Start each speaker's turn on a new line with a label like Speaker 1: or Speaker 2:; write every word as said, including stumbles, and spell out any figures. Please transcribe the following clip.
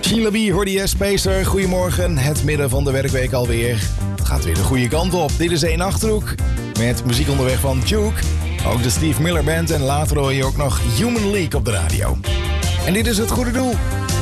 Speaker 1: Sheila B, hoorde je Spacer. Goedemorgen, het midden van de werkweek alweer. Het gaat weer de goede kant op. Dit is één Achterhoek met muziek onderweg van Duke. Ook de Steve Miller Band en later hoor je ook nog Human League op de radio. En dit is het goede doel.